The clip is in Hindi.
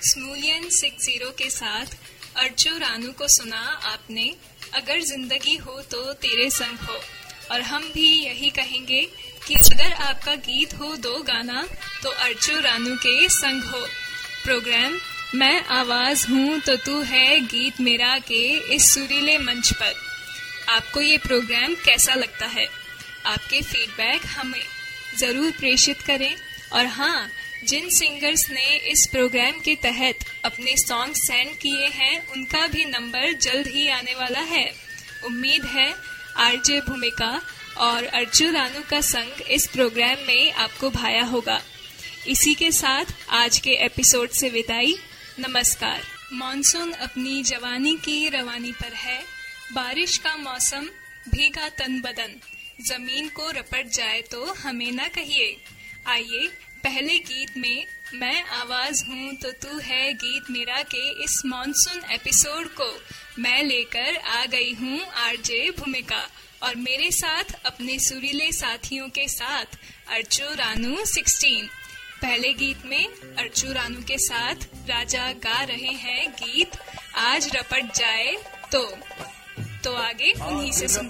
मैक्समूलियन 60 के साथ अर्चो रानू को सुना आपने। अगर जिंदगी हो तो तेरे संग हो। और हम भी यही कहेंगे कि अगर आपका गीत हो दो गाना तो अर्चो रानू के संग हो। प्रोग्राम मैं आवाज हूँ तो तू है गीत मेरा के इस सुरीले मंच पर आपको ये प्रोग्राम कैसा लगता है? आपके फीडबैक हमें जरूर प्रेषित करें। और हाँ, जिन सिंगर्स ने इस प्रोग्राम के तहत अपने सॉन्ग सेंड किए हैं उनका भी नंबर जल्द ही आने वाला है। उम्मीद है आरजे भूमिका और अर्चो रानू का संग इस प्रोग्राम में आपको भाया होगा। इसी के साथ आज के एपिसोड से विदाई। नमस्कार। मॉनसून अपनी जवानी की रवानी पर है। बारिश का मौसम, भीगा तन बदन, जमीन को रपट जाए तो हमें न कहिए। आइए पहले गीत में मैं आवाज हूँ तो तू है गीत मेरा के इस मॉनसून एपिसोड को मैं लेकर आ गई हूँ आरजे भूमिका और मेरे साथ अपने सुरीले साथियों के साथ अर्चो रानू 16। पहले गीत में अर्चो रानू के साथ राजा गा रहे हैं गीत आज रपट जाए तो आगे उन्हीं से सुनते हैं।